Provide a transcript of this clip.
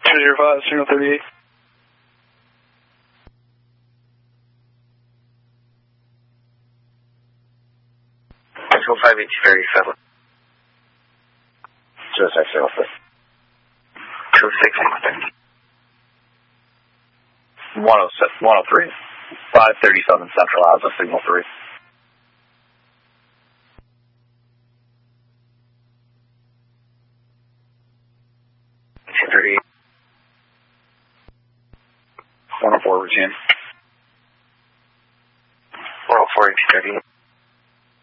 205, signal 38. Signal 5837. Just signal 6. 26. 103. 537 Central Plaza, signal 3. $238. 104 routine. 104 $238.